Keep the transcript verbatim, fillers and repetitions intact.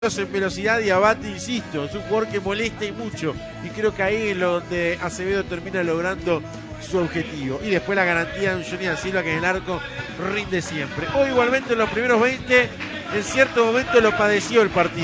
en velocidad y Abate, insisto, es un jugador que molesta y mucho, y creo que ahí es donde Acevedo termina logrando su objetivo. Y después la garantía de un Johnny da Silva que en el arco rinde siempre. Hoy igualmente en los primeros veinte, en cierto momento lo padeció el partido.